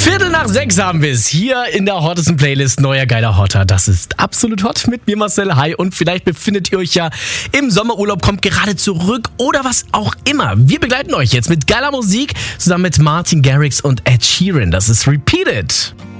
5:15 haben wir es hier in der hottesten Playlist Neuer Geiler Hotter. Das ist absolut hot mit mir Marcel. Hi, und vielleicht befindet ihr euch ja im Sommerurlaub, kommt gerade zurück oder was auch immer. Wir begleiten euch jetzt mit geiler Musik zusammen mit Martin Garrix und Ed Sheeran. Das ist Repeat It.